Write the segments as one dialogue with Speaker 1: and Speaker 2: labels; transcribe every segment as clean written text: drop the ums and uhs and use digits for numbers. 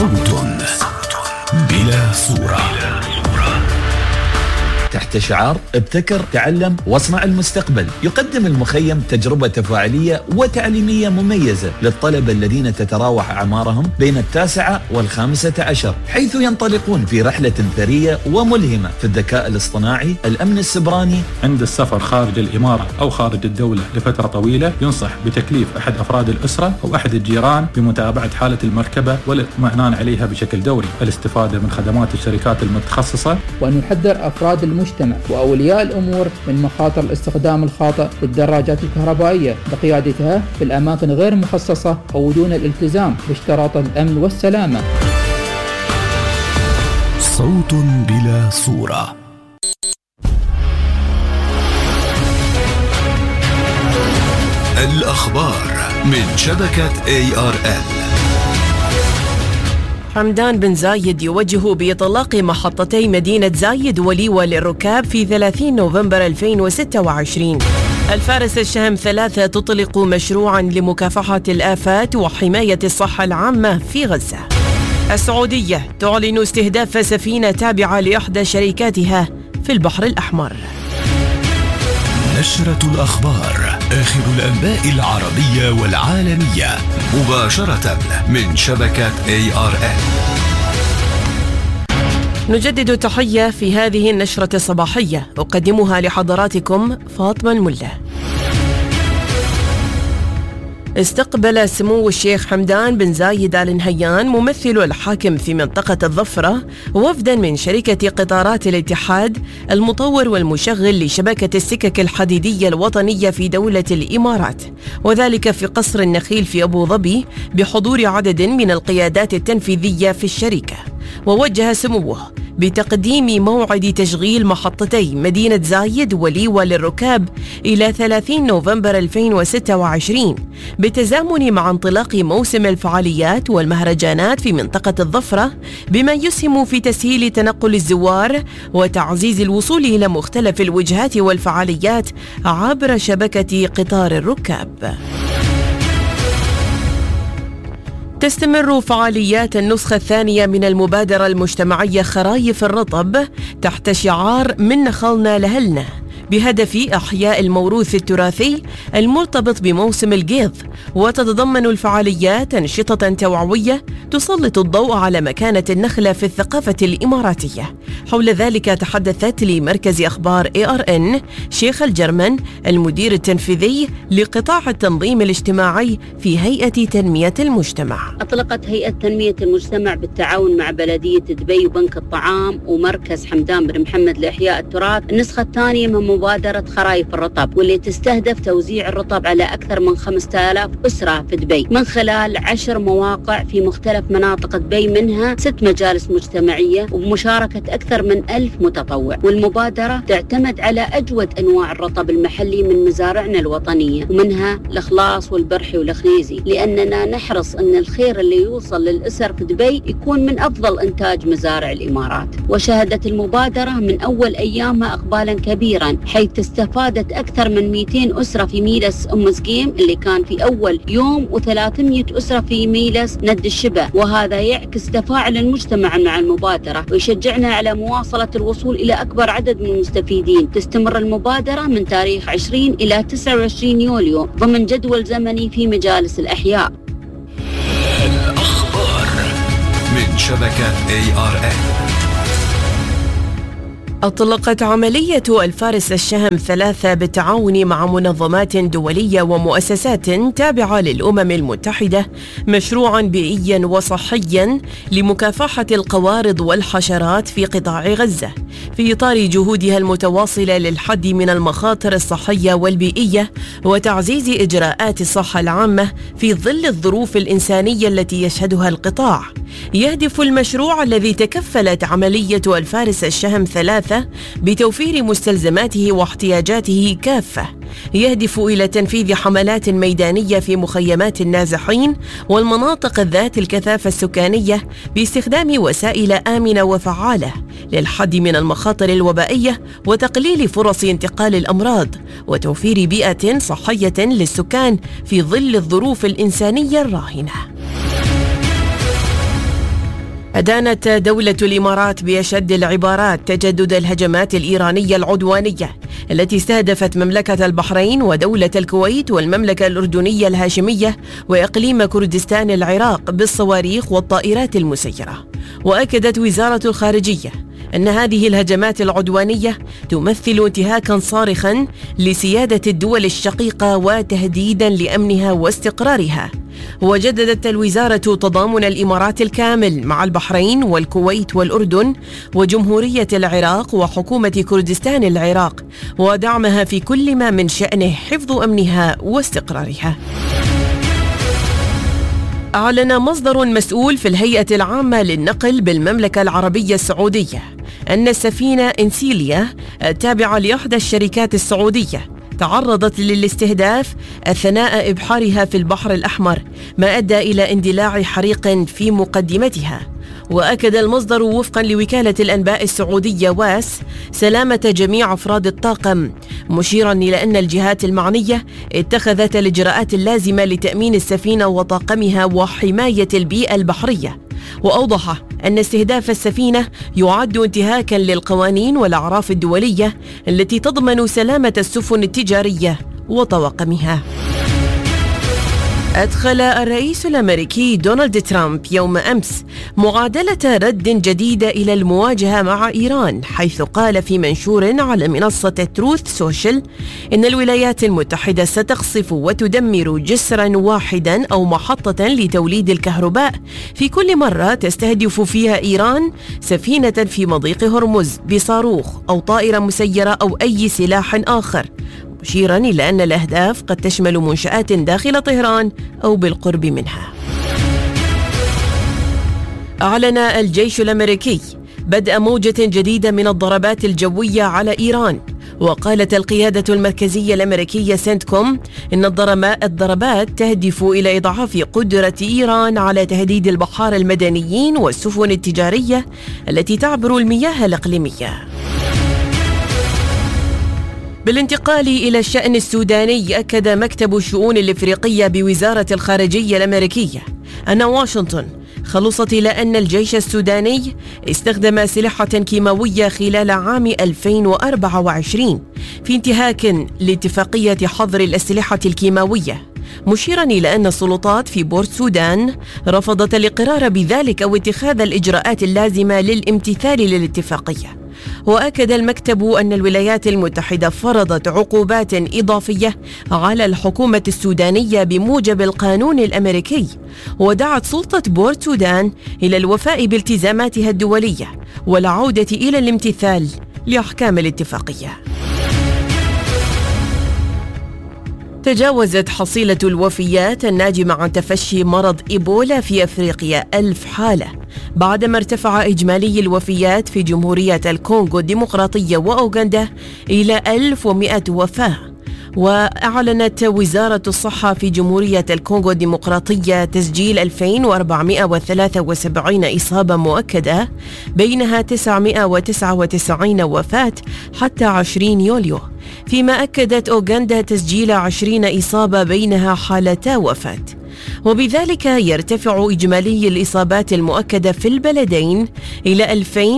Speaker 1: صوت بلا صورة. تحت شعار ابتكر تعلم واصنع المستقبل، يقدم المخيم تجربة تفاعلية وتعليمية مميزة للطلبة الذين تتراوح أعمارهم بين 9 و15، حيث ينطلقون في رحلة ثرية وملهمة في الذكاء الاصطناعي، الأمن السبراني.
Speaker 2: عند السفر خارج الإمارة أو خارج الدولة لفترة طويلة، ينصح بتكليف أحد أفراد الأسرة أو أحد الجيران بمتابعة حالة المركبة والاطمئنان عليها بشكل دوري، الاستفادة من خدمات الشركات المتخصصة،
Speaker 3: وأن يحذر أفراد المجتمع وأولياء الأمور من مخاطر الاستخدام الخاطئ للدراجات الكهربائية بقيادتها في الأماكن غير مخصصة أو دون الالتزام باشتراط الأمن والسلامة.
Speaker 1: صوت بلا صورة. الأخبار من شبكة ARN.
Speaker 4: حمدان بن زايد يوجه بإطلاق محطتي مدينة زايد وليوة للركاب في 30 نوفمبر 2026. الفارس الشهم 3 تطلق مشروعا لمكافحة الآفات وحماية الصحة العامة في غزة. السعودية تعلن استهداف سفينة تابعة لإحدى شركاتها في البحر الأحمر.
Speaker 1: نشرة الأخبار، آخر الأنباء العربية والعالمية، مباشرة من شبكة ARN.
Speaker 4: نجدد تحية في هذه النشرة الصباحية، أقدمها لحضراتكم فاطمة الملا. استقبل سمو الشيخ حمدان بن زايد آل نهيان ممثل الحاكم في منطقة الظفرة وفدا من شركة قطارات الاتحاد المطور والمشغل لشبكة السكك الحديدية الوطنية في دولة الإمارات، وذلك في قصر النخيل في أبو ظبي بحضور عدد من القيادات التنفيذية في الشركة. ووجه سموه بتقديم موعد تشغيل محطتي مدينة زايد وليوة للركاب إلى 30 نوفمبر 2026 بالتزامن مع انطلاق موسم الفعاليات والمهرجانات في منطقة الظفرة، بما يسهم في تسهيل تنقل الزوار وتعزيز الوصول إلى مختلف الوجهات والفعاليات عبر شبكة قطار الركاب. تستمر فعاليات النسخة الثانية من المبادرة المجتمعية خرايف الرطب تحت شعار من نخلنا لهلنا، بهدف إحياء الموروث التراثي المرتبط بموسم القيض، وتتضمن الفعاليات أنشطة توعوية تسلط الضوء على مكانة النخلة في الثقافة الإماراتية. حول ذلك تحدثت لمركز أخبار ARN شيخ الجرمن المدير التنفيذي لقطاع التنظيم الاجتماعي في هيئة تنمية المجتمع.
Speaker 5: أطلقت هيئة تنمية المجتمع بالتعاون مع بلدية دبي وبنك الطعام ومركز حمدان بن محمد لإحياء التراث النسخة الثانية من مبادرة خرايف الرطب، واللي تستهدف توزيع الرطب على أكثر من 5000 أسرة في دبي من خلال 10 مواقع في مختلف مناطق دبي، منها 6 مجالس مجتمعية وبمشاركة أكثر من 1000 متطوع. والمبادرة تعتمد على أجود أنواع الرطب المحلي من مزارعنا الوطنية، ومنها الإخلاص والبرحي والخنيزي، لأننا نحرص أن الخير اللي يوصل للأسر في دبي يكون من أفضل إنتاج مزارع الإمارات. وشهدت المبادرة من أول أيامها إقبالا كبيرا، حيث استفادت أكثر من 200 أسرة في ميلس أم سقيم اللي كان في أول يوم، و300 أسرة في ميلس ند الشبه، وهذا يعكس تفاعل المجتمع مع المبادرة ويشجعنا على مواصلة الوصول إلى أكبر عدد من المستفيدين. تستمر المبادرة من تاريخ 20 إلى 29 يوليو ضمن جدول زمني في مجالس الأحياء.
Speaker 1: الأخبار من شبكة ARN.
Speaker 4: أطلقت عملية الفارس الشهم 3 بالتعاون مع منظمات دولية ومؤسسات تابعة للأمم المتحدة مشروعا بيئيا وصحيا لمكافحة القوارض والحشرات في قطاع غزة، في إطار جهودها المتواصلة للحد من المخاطر الصحية والبيئية وتعزيز إجراءات الصحة العامة في ظل الظروف الإنسانية التي يشهدها القطاع. يهدف المشروع الذي تكفلت عملية الفارس الشهم 3 بتوفير مستلزماته واحتياجاته كافة، يهدف إلى تنفيذ حملات ميدانية في مخيمات النازحين والمناطق ذات الكثافة السكانية باستخدام وسائل آمنة وفعالة للحد من المخاطر الوبائية وتقليل فرص انتقال الأمراض وتوفير بيئة صحية للسكان في ظل الظروف الإنسانية الراهنة. أدانت دولة الإمارات بأشد العبارات تجدد الهجمات الإيرانية العدوانية التي استهدفت مملكة البحرين ودولة الكويت والمملكة الأردنية الهاشمية وإقليم كردستان العراق بالصواريخ والطائرات المسيرة. وأكدت وزارة الخارجية أن هذه الهجمات العدوانية تمثل انتهاكا صارخا لسيادة الدول الشقيقة وتهديدا لأمنها واستقرارها. وجددت الوزارة تضامن الإمارات الكامل مع البحرين والكويت والأردن وجمهورية العراق وحكومة كردستان العراق ودعمها في كل ما من شأنه حفظ أمنها واستقرارها. أعلن مصدر مسؤول في الهيئة العامة للنقل بالمملكة العربية السعودية أن السفينة إنسيليا التابعة لإحدى الشركات السعودية تعرضت للاستهداف أثناء إبحارها في البحر الأحمر، ما أدى إلى اندلاع حريق في مقدمتها. وأكد المصدر وفقا لوكالة الأنباء السعودية واس سلامة جميع أفراد الطاقم، مشيرا إلى أن الجهات المعنية اتخذت الإجراءات اللازمة لتأمين السفينة وطاقمها وحماية البيئة البحرية. وأوضح أن استهداف السفينة يعد انتهاكا للقوانين والأعراف الدولية التي تضمن سلامة السفن التجارية وطواقمها. أدخل الرئيس الأمريكي دونالد ترامب يوم أمس معادلة رد جديدة إلى المواجهة مع إيران، حيث قال في منشور على منصة تروث سوشيال إن الولايات المتحدة ستقصف وتدمر جسرا واحدا أو محطة لتوليد الكهرباء في كل مرة تستهدف فيها إيران سفينة في مضيق هرمز بصاروخ أو طائرة مسيرة أو أي سلاح آخر، مشيرا إلى أن الأهداف قد تشمل منشآت داخل طهران أو بالقرب منها. أعلن الجيش الأمريكي بدء موجة جديدة من الضربات الجوية على إيران، وقالت القيادة المركزية الأمريكية سنتكوم إن الضربات تهدف إلى إضعاف قدرة إيران على تهديد البحار المدنيين والسفن التجارية التي تعبر المياه الإقليمية. بالانتقال إلى الشأن السوداني، أكد مكتب الشؤون الإفريقية بوزارة الخارجية الأمريكية أن واشنطن خلصت إلى أن الجيش السوداني استخدم أسلحة كيماوية خلال عام 2024 في انتهاك لاتفاقية حظر الأسلحة الكيماوية، مشيرا إلى أن السلطات في بورت سودان رفضت الإقرار بذلك أو اتخاذ الإجراءات اللازمة للامتثال للاتفاقية. وأكد المكتب أن الولايات المتحدة فرضت عقوبات إضافية على الحكومة السودانية بموجب القانون الأمريكي، ودعت سلطة بورت سودان إلى الوفاء بالتزاماتها الدولية والعودة إلى الامتثال لأحكام الاتفاقية. تجاوزت حصيلة الوفيات الناجمة عن تفشي مرض إيبولا في أفريقيا 1000 حالة، بعدما ارتفع إجمالي الوفيات في جمهورية الكونغو الديمقراطية وأوغندا إلى 1100 وفاة. وأعلنت وزارة الصحة في جمهورية الكونغو الديمقراطية تسجيل 2473 إصابة مؤكدة، بينها 999 وفاة حتى 20 يوليو، فيما أكدت أوغندا تسجيل 20 إصابة بينها حالتا وفاة. وبذلك يرتفع إجمالي الإصابات المؤكدة في البلدين إلى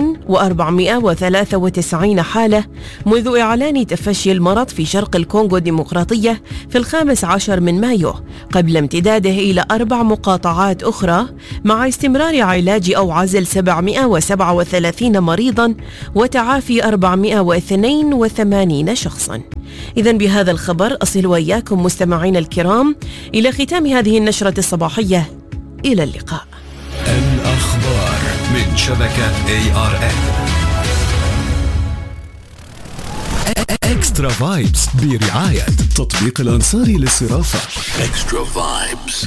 Speaker 4: 2493 حالة منذ إعلان تفشي المرض في شرق الكونغو الديمقراطية في 15 من مايو، قبل امتداده إلى 4 مقاطعات أخرى، مع استمرار علاج أو عزل 737 مريضا وتعافي 482 شخصا. إذن بهذا الخبر أصل وإياكم مستمعين الكرام إلى ختام هذه النشرة الصباحية. إلى اللقاء.
Speaker 6: الأخبار من شبكة ARN. إكسترا فايبس برعاية تطبيق الأنصاري للصرافة. إكسترا فايبس.